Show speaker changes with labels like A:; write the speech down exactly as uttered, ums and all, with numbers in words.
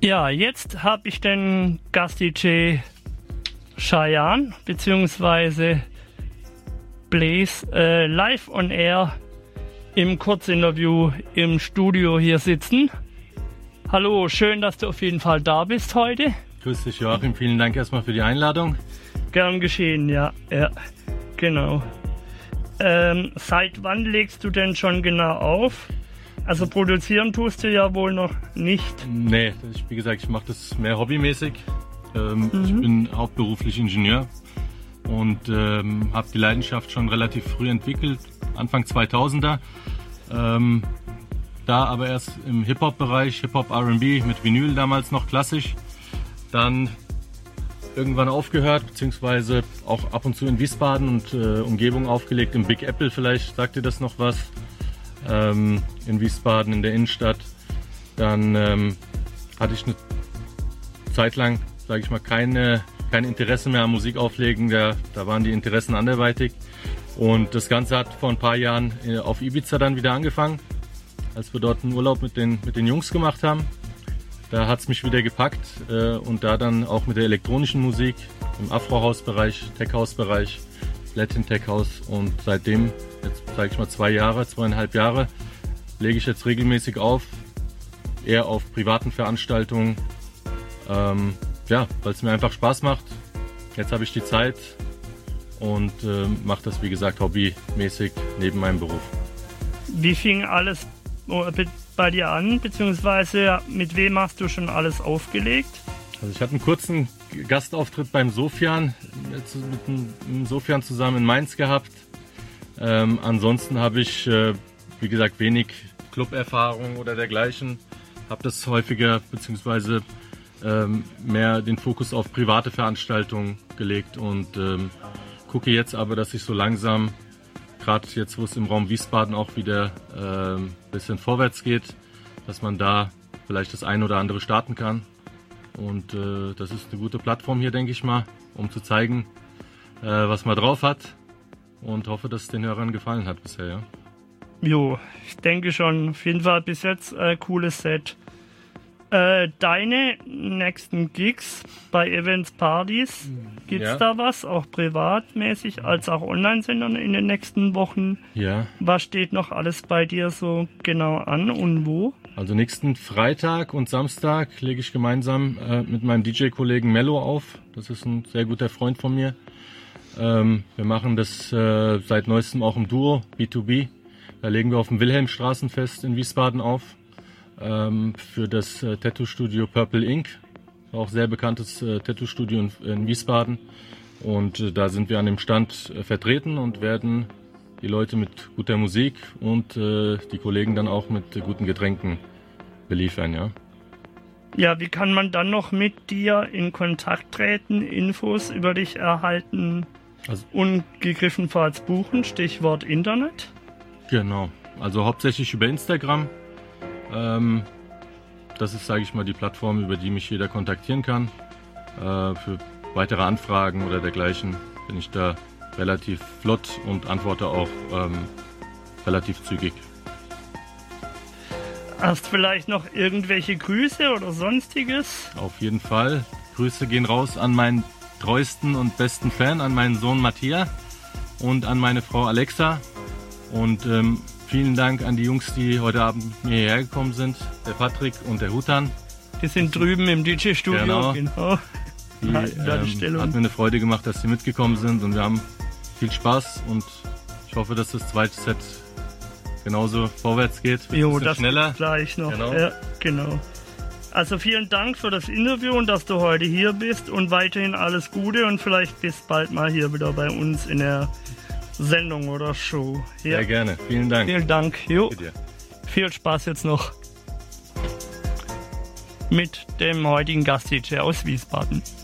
A: Ja, jetzt habe ich den Gast-D J Cheyenne bzw. Blaze äh, live on air im Kurzinterview im Studio hier sitzen. Hallo, schön, dass du auf jeden Fall da bist heute.
B: Grüß dich, Joachim. Vielen Dank erstmal für die Einladung.
A: Gern geschehen, ja. Ja, genau. Ähm, seit wann legst du denn schon genau auf? Also produzieren tust du ja wohl noch nicht.
B: Nee, ich, wie gesagt, ich mache das mehr hobbymäßig. Ähm, mhm. Ich bin hauptberuflich Ingenieur und ähm, habe die Leidenschaft schon relativ früh entwickelt, Anfang zweitausender. Ähm, da aber erst im Hip-Hop-Bereich, Hip-Hop R and B mit Vinyl damals noch klassisch. Dann irgendwann aufgehört, beziehungsweise auch ab und zu in Wiesbaden und äh, Umgebung aufgelegt, im Big Apple vielleicht, sagt ihr das noch was? Ähm, in Wiesbaden in der Innenstadt. Dann ähm, hatte ich eine Zeit lang, sage ich mal, keine, kein Interesse mehr am Musikauflegen, da, da waren die Interessen anderweitig. Und das Ganze hat vor ein paar Jahren auf Ibiza dann wieder angefangen, als wir dort einen Urlaub mit den, mit den Jungs gemacht haben. Da hat es mich wieder gepackt äh, und da dann auch mit der elektronischen Musik im Afro-House-Bereich, Tech-House-Bereich, Latin Tech-House und seitdem, jetzt sage ich mal zwei Jahre, zweieinhalb Jahre, lege ich jetzt regelmäßig auf, eher auf privaten Veranstaltungen, ähm, ja, weil es mir einfach Spaß macht. Jetzt habe ich die Zeit und äh, mache das, wie gesagt, hobbymäßig neben meinem Beruf.
A: Wie fing alles bei dir an, beziehungsweise mit wem hast du schon alles aufgelegt?
B: Also ich hatte einen kurzen Gastauftritt beim Sofian, mit dem Sofian zusammen in Mainz gehabt. Ähm, ansonsten habe ich, äh, wie gesagt, wenig Club-Erfahrung oder dergleichen. Habe das häufiger beziehungsweise ähm, mehr den Fokus auf private Veranstaltungen gelegt und ähm, gucke jetzt aber, dass ich so langsam, gerade jetzt, wo es im Raum Wiesbaden auch wieder ein äh, bisschen vorwärts geht, dass man da vielleicht das ein oder andere starten kann. Und äh, das ist eine gute Plattform hier, denke ich mal, um zu zeigen, äh, was man drauf hat. Und hoffe, dass es den Hörern gefallen hat bisher, ja. Jo,
A: ich denke schon. Auf jeden Fall bis jetzt ein äh, cooles Set. Äh, deine nächsten Gigs bei Events, Partys, gibt's ja. da was? Auch privatmäßig als auch Online-Sendern in den nächsten Wochen?
B: Ja.
A: Was steht noch alles bei dir so genau an und wo?
B: Also nächsten Freitag und Samstag lege ich gemeinsam äh, mit meinem D J-Kollegen Mello auf. Das ist ein sehr guter Freund von mir. Ähm, wir machen das äh, seit neuestem auch im Duo, B zwei B. Da legen wir auf dem Wilhelmstraßenfest in Wiesbaden auf. Ähm, für das äh, Tattoo-Studio Purple Ink. Auch sehr bekanntes äh, Tattoo-Studio in, in Wiesbaden. Und äh, da sind wir an dem Stand äh, vertreten und werden die Leute mit guter Musik und äh, die Kollegen dann auch mit äh, guten Getränken beliefern, ja.
A: Ja, wie kann man dann noch mit dir in Kontakt treten, Infos über dich erhalten also, und gegebenenfalls buchen, Stichwort Internet?
B: Genau, also hauptsächlich über Instagram. Ähm, das ist, sage ich mal, die Plattform, über die mich jeder kontaktieren kann. Äh, für weitere Anfragen oder dergleichen bin ich da relativ flott und antworte auch ähm, relativ zügig.
A: Hast vielleicht noch irgendwelche Grüße oder sonstiges?
B: Auf jeden Fall. Grüße gehen raus an meinen treuesten und besten Fan, an meinen Sohn Matthias und an meine Frau Alexa. Und ähm, vielen Dank an die Jungs, die heute Abend mit mir hierher gekommen sind, der Patrick und der Hutan.
A: Die sind drüben im D J-Studio.
B: Genau.
A: genau.
B: Die, ähm, hat mir eine Freude gemacht, dass sie mitgekommen sind und wir haben viel Spaß und ich hoffe, dass das zweite Set genauso vorwärts geht.
A: Jo, das
B: schneller.
A: Gleich noch.
B: Genau.
A: Ja, genau. Also vielen Dank für das Interview und dass du heute hier bist und weiterhin alles Gute und vielleicht bis bald mal hier wieder bei uns in der Sendung oder Show. Ja.
B: Sehr gerne. Vielen Dank.
A: Vielen Dank. Jo. Viel Spaß jetzt noch mit dem heutigen Gast-D J aus Wiesbaden.